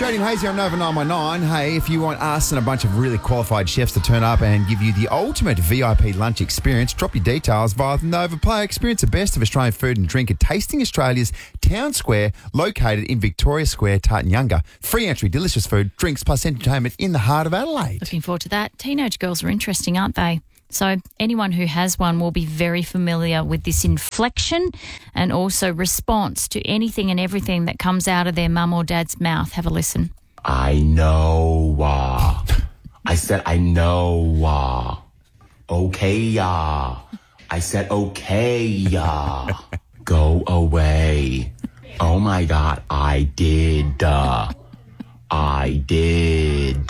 Jody and Hazy on Nova 919. Hey, if you want us and a bunch of really qualified chefs to turn up and give you the ultimate VIP lunch experience, drop your details via the Nova Play. Experience the best of Australian food and drink at Tasting Australia's Town Square, located in Victoria Square, Tartanyunga. Free entry, delicious food, drinks plus entertainment in the heart of Adelaide. Looking forward to that. Teenage girls are interesting, aren't they? So anyone who has one will be very familiar with this inflection and also response to anything and everything that comes out of their mum or dad's mouth. Have a listen. I know. I said I know. Okay. I said okay. Go away. Oh my God, I did. I did.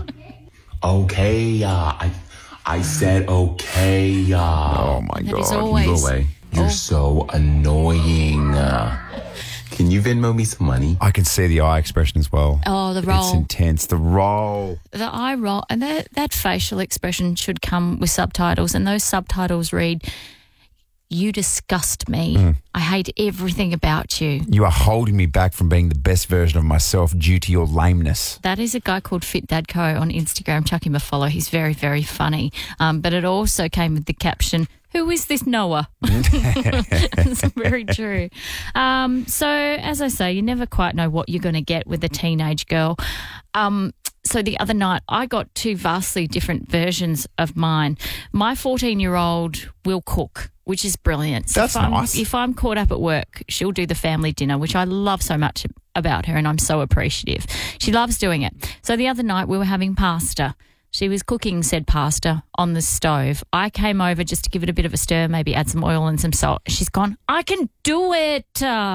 Okay. I said okay. Oh, my That God. is always... You go away. You're so annoying. Can you Venmo me some money? I can see the eye expression as well. Oh, the roll. It's intense. The roll. The eye roll. And that facial expression should come with subtitles. And those subtitles read, "You disgust me. I hate everything about you." You are holding me back from being the best version of myself due to your lameness. That is a guy called Fit Dad Co on Instagram. Chuck him a follow. He's very, very funny. But it also came with the caption, "Who is this Noah?" It's very true. So, as I say, you never quite know what you're going to get with a teenage girl. So the other night, I got two vastly different versions of mine. My 14-year-old will cook, which is brilliant. So That's nice. If I'm caught up at work, she'll do the family dinner, which I love so much about her, and I'm so appreciative. She loves doing it. So the other night, we were having pasta. She was cooking said pasta on the stove. I came over just to give it a bit of a stir, maybe add some oil and some salt. She's gone, "I can do it."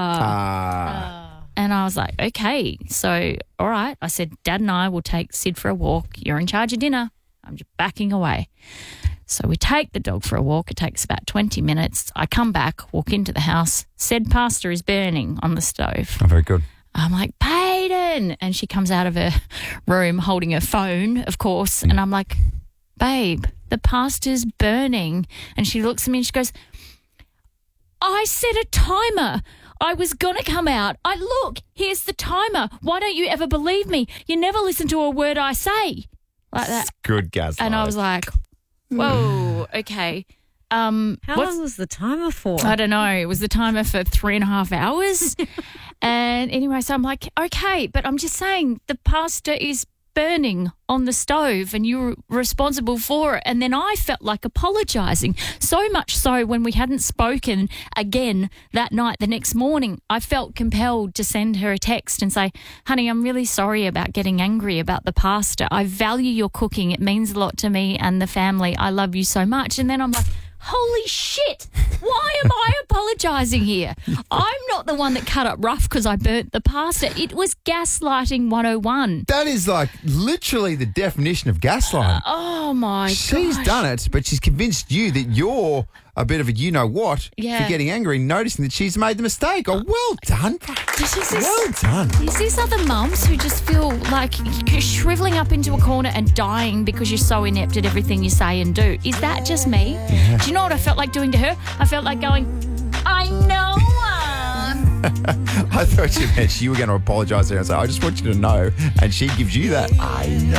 And I was like, okay. So, all right. I said, "Dad and I will take Sid for a walk. You're in charge of dinner." I'm just backing away. So we take the dog for a walk. It takes about 20 minutes. I come back, walk into the house. Said pasta is burning on the stove. Oh, very good. I'm like, "Payton!" And she comes out of her room holding her phone, of course. And I'm like, "Babe, the pasta's burning." And she looks at me and she goes, "I set a timer. I was going to come out. Look, here's the timer. Why don't you ever believe me? You never listen to a word I say." Like that. It's good, gaslight. And I was like, whoa, okay. How long was the timer for? I don't know. It was the timer for 3.5 hours. And anyway, so I'm like, okay, but I'm just saying the pasta is burning on the stove and you're responsible for it. And then I felt like apologising. So much so when we hadn't spoken again that night, the next morning, I felt compelled to send her a text and say, "Honey, I'm really sorry about getting angry about the pasta. I value your cooking. It means a lot to me and the family. I love you so much." And then I'm like, holy shit, why am I apologising here? I'm not the one that cut up rough because I burnt the pasta. It was gaslighting 101. That is like literally the definition of gaslighting. Oh, my God. She's done it, but she's convinced you that you're a bit of a you-know-what for getting angry and noticing that she's made the mistake. Oh, well done. Well done. Is this other mums who just feel like you're shrivelling up into a corner and dying because you're so inept at everything you say and do? Is that just me? Yeah. Do you know what I felt like doing to her? I felt like going, "I know." I thought you meant you were going to apologise to her and say, "I just want you to know," and she gives you that. I know.